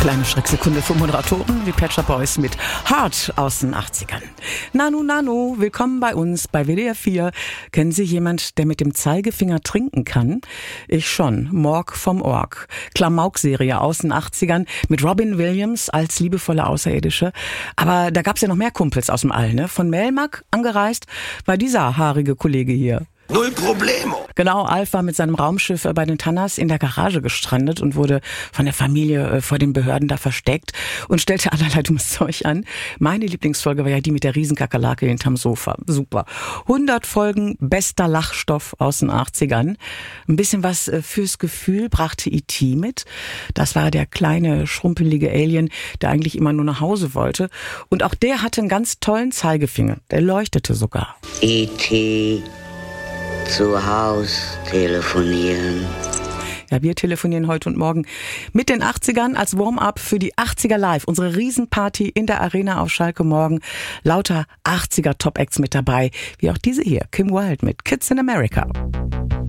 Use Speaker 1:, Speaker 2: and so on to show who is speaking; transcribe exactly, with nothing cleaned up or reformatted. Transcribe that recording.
Speaker 1: Kleine Schrecksekunde für Moderatoren, die Pet Shop Boys mit Hard aus den achtzigern. Nanu, Nanu, willkommen bei uns bei W D R vier. Kennen Sie jemand, der mit dem Zeigefinger trinken kann? Ich schon. Morg vom Org. Klamauk-Serie aus den achtzigern mit Robin Williams als liebevolle Außerirdische. Aber da gab's ja noch mehr Kumpels aus dem All, ne? Von Melmac angereist war dieser haarige Kollege hier.
Speaker 2: Null Problemo.
Speaker 1: Genau, Alf war mit seinem Raumschiff bei den Tannas in der Garage gestrandet und wurde von der Familie vor den Behörden da versteckt und stellte allerlei dummes Zeug an. Meine Lieblingsfolge war ja die mit der Riesenkakerlake hinterm Sofa. Super. hundert Folgen bester Lachstoff aus den achtzigern. Ein bisschen was fürs Gefühl brachte E T mit. Das war der kleine, schrumpelige Alien, der eigentlich immer nur nach Hause wollte. Und auch der hatte einen ganz tollen Zeigefinger. Der leuchtete sogar.
Speaker 3: E T zu Haus telefonieren.
Speaker 1: Ja, wir telefonieren heute und morgen mit den achtzigern als Warm-up für die achtziger Live. Unsere Riesenparty in der Arena auf Schalke morgen. Lauter achtziger Top-Acts mit dabei, wie auch diese hier, Kim Wilde mit Kids in America.